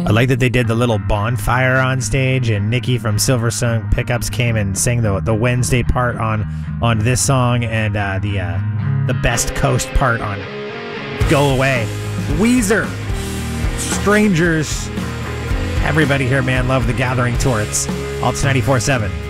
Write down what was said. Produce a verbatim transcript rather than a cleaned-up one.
I like that they did the little bonfire on stage, and Nikki from Silversong Pickups came and sang the the Wednesday part on on this song, and uh, the uh, the Best Coast part on Go Away. Weezer, Strangers, everybody here, man, love the Gathering tour. It's Alts ninety-four point seven.